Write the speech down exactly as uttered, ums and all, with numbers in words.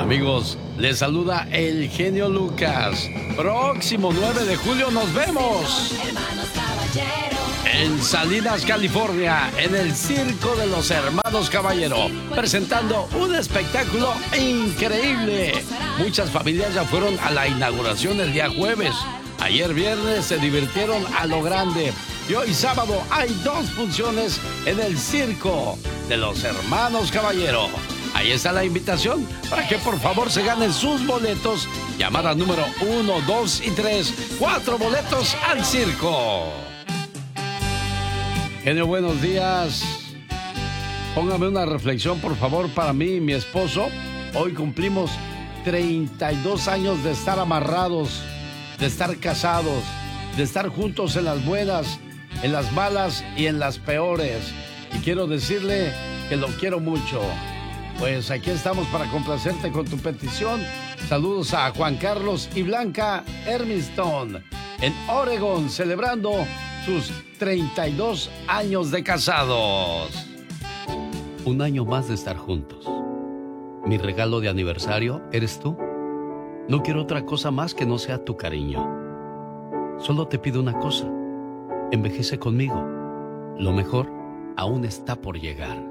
Amigos, les saluda el genio Lucas. Próximo nueve de julio nos vemos en Salinas, California, en el Circo de los Hermanos Caballero, presentando un espectáculo increíble. Muchas familias ya fueron a la inauguración el día jueves. Ayer viernes se divirtieron a lo grande. Y hoy sábado hay dos funciones en el Circo de los Hermanos Caballero. Ahí está la invitación para que por favor se ganen sus boletos. Llamada número uno, dos y tres. Cuatro boletos al circo. Genio, buenos días. Póngame una reflexión, por favor, para mí y mi esposo. Hoy cumplimos treinta y dos años de estar amarrados, de estar casados, de estar juntos en las buenas, en las malas y en las peores. Y quiero decirle que lo quiero mucho. Pues aquí estamos para complacerte con tu petición. Saludos a Juan Carlos y Blanca Hermiston en Oregon, celebrando sus treinta y dos años de casados. Un año más de estar juntos. Mi regalo de aniversario eres tú. No quiero otra cosa más que no sea tu cariño. Solo te pido una cosa. Envejece conmigo. Lo mejor aún está por llegar.